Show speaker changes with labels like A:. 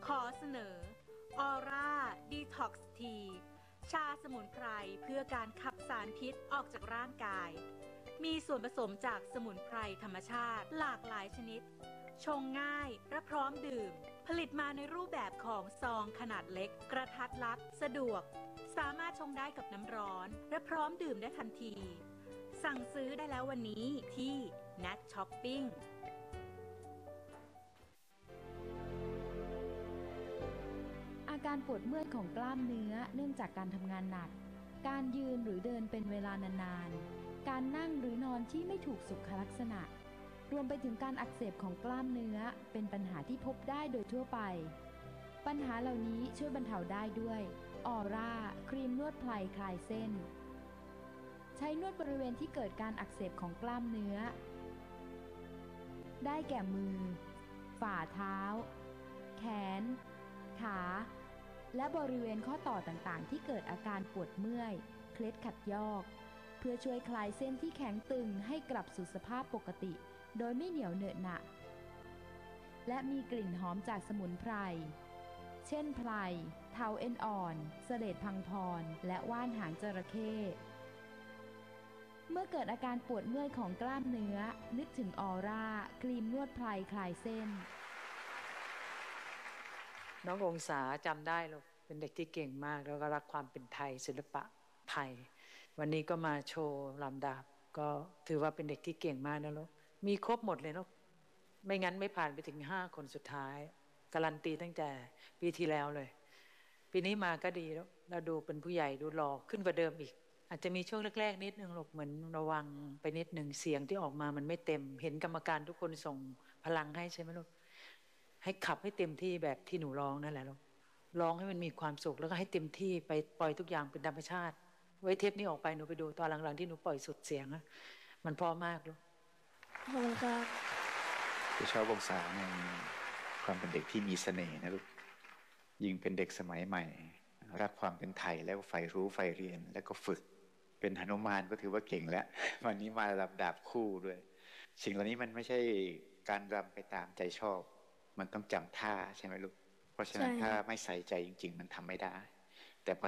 A: อเสนอออร่าดีท็อกซ์ทีชาสมุนไพรเพื่อการขับสารพิษออกจากร่างกายมีส่วนผสมจากสมุนไพรธรรมชาติหลากหลายชนิดชงง่ายและพร้อมดื่มผลิตมาในรูปแบบของซองขนาดเล็กกระทัดรัดสะดวกสามารถชงได้กับน้ำร้อนและพร้อมดื่มได้ทันทีสั่งซื้อได้แล้ววันนี้ที่ Nat Shopping
B: อาการปวดเมื่อยของกล้ามเนื้อเนื่องจากการทำงานหนักการยืนหรือเดินเป็นเวลานานๆการนั่งหรือนอนที่ไม่ถูกสุขลักษณะรวมไปถึงการอักเสบของกล้ามเนื้อเป็นปัญหาที่พบได้โดยทั่วไปปัญหาเหล่านี้ช่วยบรรเทาได้ด้วยออร่าครีมนวดไพรคลายเส้นใช้นวดบริเวณที่เกิดการอักเสบของกล้ามเนื้อได้แก่มือฝ่าเท้าแขนขาและบริเวณข้อต่อต่างๆที่เกิดอาการปวดเมื่อยเคล็ดขัดยอกเพื่อช่วยคลายเส้นที่แข็งตึงให้กลับสู่สภาพปกติโดยไม่เหนียวเหนอะหนะและมีกลิ่นหอมจากสมุนไพรเช่นไพรเทาเอ็นอ่อนเสลดพังพรและว่านหางจระเข้เมื่อเกิดอาการปวดเมื่อยของกล้ามเนื้อนึกถึงออร่าครีมนวดไพรคลายเส้น
C: น้ององศาจำได้ลูกเป็นเด็กที่เก่งมากแล้วก็รักความเป็นไทยศิลปะไทยวันนี้ก็มาโชว์ลำดับก็ถือว่าเป็นเด็กที่เก่งมากนะลูกมีครบหมดเลยลูกไม่งั้นไม่ผ่านไปถึง5 คนสุดท้ายการันตีตั้งแต่ปีที่แล้วเลยปีนี้มาก็ดีแล้วเราดูเป็นผู้ใหญ่ดูหล่อขึ้นกว่าเดิมอีกอาจจะมีช่วงแรกๆนิดนึงลูกเหมือนระวังไปนิดนึงเสียงที่ออกมามันไม่เต็มเห็นกรรมการทุกคนส่งพลังให้ใช่ไหมลูกให้ขับให้เต็มที่แบบที่หนูร้องนั่นแหละลูกร้องให้มันมีความสุขแล้วก็ให้เต็มที่ไปปล่อยทุกอย่างเป็นธรรมชาติไว้เทปนี้ออกไปหนูไปดูตอนหลังๆที่หนูปล่อยสุดเสียงนะมันพอมากลูก
D: ขอบคุณครับ
E: จะชอบวงศาในความเป็นเด็กที่มีเสน่ห์นะลูกยิ่งเป็นเด็กสมัยใหม่รักความเป็นไทยแล้วใฝ่รู้ใฝ่เรียนแล้วก็ฝึกเป็นหนุมานก็ถือว่าเก่งแล้ววันนี้มาลำดับคู่ด้วยสิ่งเหล่านี้มันไม่ใช่การรำไปตามใจชอบมันต้องจำท่าใช่ไหมลูกเพราะฉะนั้นถ้าไม่ใส่ใจจริงๆมันทำไม่ได้